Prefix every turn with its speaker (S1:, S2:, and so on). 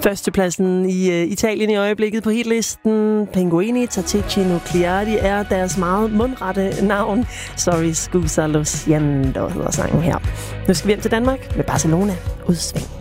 S1: Førstepladsen i Italien i øjeblikket på hitlisten. Pinguini Tattici Nucleari er deres meget mundrette navn. Sorry, scusa lo siento hedder sangen her. Nu skal vi hjem til Danmark med Barcelona. Udsving.